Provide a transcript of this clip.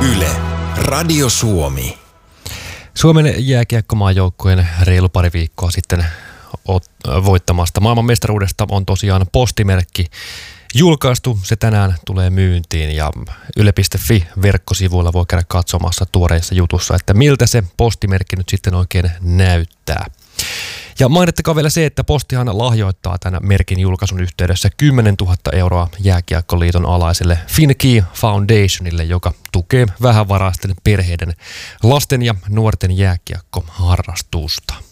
Yle, Radio Suomi. Suomen jääkiekkomaajoukkueen reilu pari viikkoa sitten voittamasta maailmanmestaruudesta on tosiaan postimerkki julkaistu. Se tänään tulee myyntiin ja yle.fi-verkkosivuilla voi käydä katsomassa tuoreissa jutussa, että miltä se postimerkki nyt sitten oikein näyttää. Ja mainittakaa vielä se, että Postihan lahjoittaa tämän merkin julkaisun yhteydessä 10 000 euroa Jääkiekkoliiton alaiselle Finkey Foundationille, joka tukee vähävaraisten perheiden lasten ja nuorten jääkiekkoharrastusta.